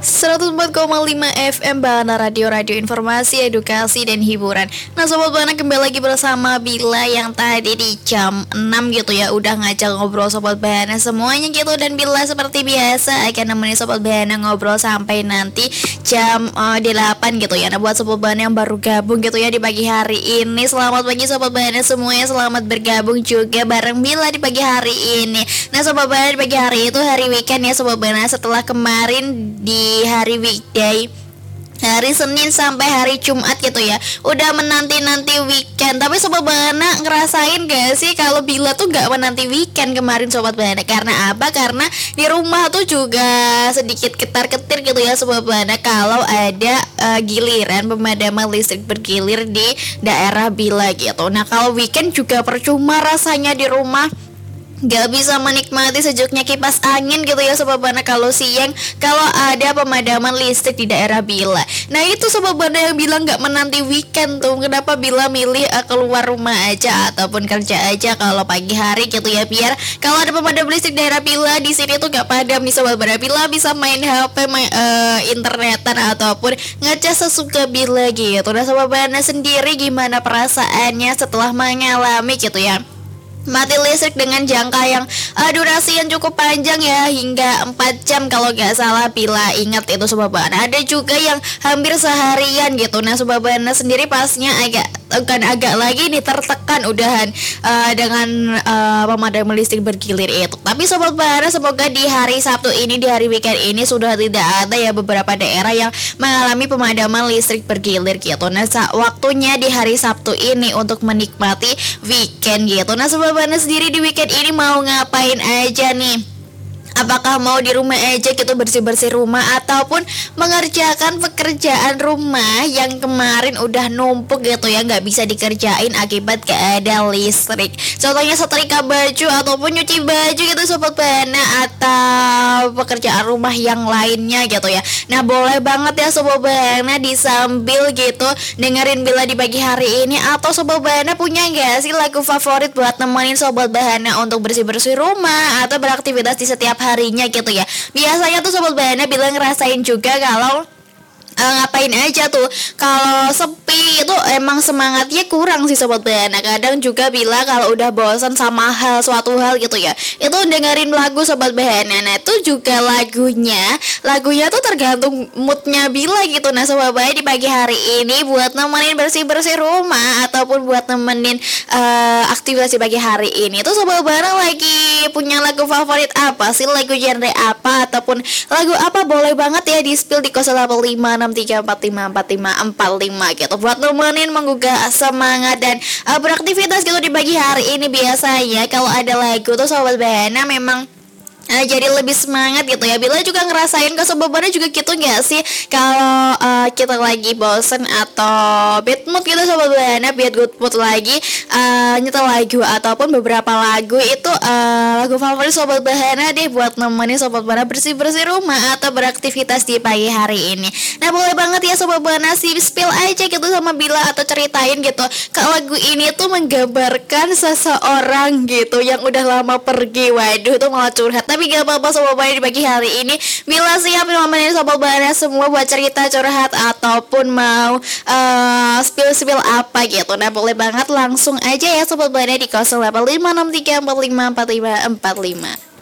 104,5 FM Bahana Radio Informasi, Edukasi, dan Hiburan. Nah Sobat Bahana, kembali lagi bersama Bila yang tadi di jam 6 gitu ya udah ngajak ngobrol Sobat Bahana semuanya gitu. Dan Bila seperti biasa akan nemenin Sobat Bahana ngobrol sampai nanti jam 8 gitu ya. Nah buat Sobat Bahana yang baru gabung gitu ya di pagi hari ini, selamat pagi Sobat Bahana semuanya, selamat bergabung juga bareng Bila di pagi hari ini. Nah Sobat Bahana, di pagi hari itu hari weekend ya Sobat Bahana, setelah kemarin di hari weekday, hari Senin sampai hari Jumat gitu ya udah menanti-nanti weekend. Tapi Sobat Bahana ngerasain gak sih kalau Bila tuh gak menanti weekend kemarin Sobat Bahana? Karena apa? Karena di rumah tuh juga sedikit ketar-ketir gitu ya Sobat Bahana, kalau ada giliran pemadaman listrik bergilir di daerah Bila gitu. Nah kalau weekend juga percuma rasanya di rumah, gak bisa menikmati sejuknya kipas angin gitu ya Sobat Bahana kalau siang, kalau ada pemadaman listrik di daerah Bila. Nah itu Sobat Bahana yang bilang gak menanti weekend tuh, kenapa Bila milih keluar rumah aja ataupun kerja aja kalau pagi hari gitu ya, biar kalau ada pemadaman listrik di daerah Bila di sini tuh gak padam nih Sobat Bahana. Bila bisa main HP, internetan ataupun ngecas sesuka Bila gitu. Nah Sobat Bahana sendiri gimana perasaannya setelah mengalami gitu ya mati listrik dengan jangka yang durasi yang cukup panjang ya, hingga 4 jam kalau nggak salah Bila ingat itu Sobat Bahana. Ada juga yang hampir seharian gitu. Nah Sobat Bahana sendiri pasnya agak lagi nih tertekan udahan dengan pemadaman listrik bergilir itu. Tapi Sobat Bahana semoga di hari Sabtu ini, di hari weekend ini sudah tidak ada ya beberapa daerah yang mengalami pemadaman listrik bergilir gitu. Nah waktunya di hari Sabtu ini untuk menikmati weekend gitu. Nah Sobat Bahana sendiri di weekend ini mau ngapain aja nih? Apakah mau di rumah aja gitu bersih-bersih rumah, ataupun mengerjakan pekerjaan rumah yang kemarin udah numpuk gitu ya, nggak bisa dikerjain akibat gak ada listrik. Contohnya setrika baju ataupun nyuci baju gitu Sobat Bahana, atau pekerjaan rumah yang lainnya gitu ya. Nah boleh banget ya Sobat Bahana disambil gitu dengerin Bila di pagi hari ini. Atau Sobat Bahana punya gak sih lagu favorit buat nemenin Sobat Bahana untuk bersih-bersih rumah atau beraktivitas di setiap harinya gitu ya. Biasanya tuh Sobat Bahana Bila ngerasain juga kalau ngapain aja tuh kalau sepi itu emang semangatnya kurang sih Sobat Bahana. Kadang juga Bila kalau udah bosan sama suatu hal gitu ya, itu dengerin lagu Sobat Bahana. Nah itu juga lagunya tuh tergantung moodnya Bila gitu. Nah Sobat Bahana di pagi hari ini buat nemenin bersih-bersih rumah ataupun buat nemenin aktivitas di pagi hari ini tuh Sobat Bahana lagi punya lagu favorit apa sih? Lagu genre apa ataupun lagu apa? Boleh banget ya di spill di 0853454545 gitu buat nemenin menggugah semangat dan beraktivitas gitu di pagi hari ini. Biasanya kalau ada lagu tuh Sobat Bahana memang jadi lebih semangat gitu ya. Bila juga ngerasain ke Sobat Bahana juga gitu gak sih, kalau kita lagi bosen atau bad mood gitu Sobat Bahana, bad good mood lagi, nyetel lagu ataupun beberapa lagu itu lagu favorit Sobat Bahana deh buat nemenin Sobat Bahana bersih-bersih rumah atau beraktivitas di pagi hari ini. Nah boleh banget ya Sobat Bahana spill aja gitu sama Bila atau ceritain gitu, kalau lagu ini tuh menggambarkan seseorang gitu yang udah lama pergi. Waduh itu malah curhat. Tapi gak apa-apa Sobat Bahana, di pagi hari ini Bila siap nemenin Sobat Bahana semua buat cerita, curhat, ataupun mau spill apa gitu. Nah boleh banget langsung aja ya Sobat Bahana di 085634545545.